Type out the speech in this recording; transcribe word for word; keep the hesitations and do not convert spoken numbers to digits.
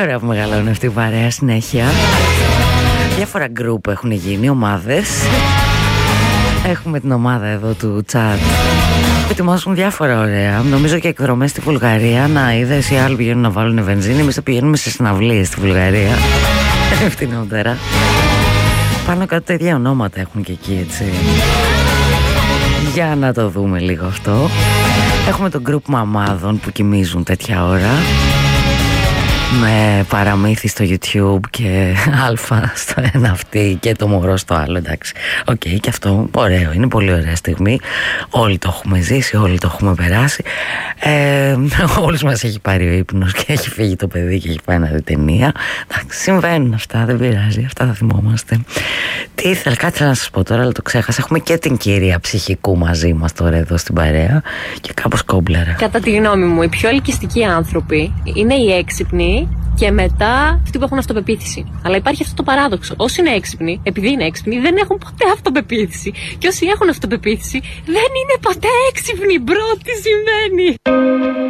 ωραία που μεγαλώνει αυτή η παρέα συνέχεια. Διάφορα γκρουπ έχουν γίνει, ομάδες. Έχουμε την ομάδα εδώ του chat που ετοιμάζουν διάφορα ωραία. Νομίζω και εκδρομές στη Βουλγαρία. Να είδες, οι άλλοι πηγαίνουν να βάλουν βενζίνη. Εμείς θα πηγαίνουμε σε συναυλίες στη Βουλγαρία. Φτηνότερα. Πάνω κάτω τα ίδια ονόματα έχουν και εκεί, έτσι. Για να το δούμε λίγο αυτό. Έχουμε το γκρουπ μαμάδων που κοιμίζουν τέτοια ώρα, με παραμύθι στο YouTube και αλφα στο ένα αυτή και το μωρό στο άλλο. Εντάξει, οκ, okay, και αυτό ωραίο, είναι πολύ ωραία στιγμή. Όλοι το έχουμε ζήσει, όλοι το έχουμε περάσει. ε, Όλους μας έχει πάρει ο ύπνος και έχει φύγει το παιδί και έχει πάει να δει ταινία. Εντάξει, συμβαίνουν αυτά, δεν πειράζει, αυτά θα θυμόμαστε. Τι ήθελα, κάτσε να σας πω τώρα, αλλά το ξέχασα. Έχουμε και την κυρία ψυχικού μαζί μας τώρα εδώ στην παρέα και κάπως κόμπλαρα. Κατά τη γνώμη μου, οι πιο ελκυστικοί άνθρωποι είναι οι έξυπνοι και μετά αυτοί που έχουν αυτοπεποίθηση. Αλλά υπάρχει αυτό το παράδοξο. Όσοι είναι έξυπνοι, επειδή είναι έξυπνοι, δεν έχουν ποτέ αυτοπεποίθηση. Και όσοι έχουν αυτοπεποίθηση, δεν είναι ποτέ έξυπνοι. Μπρο, τι συμβαίνει?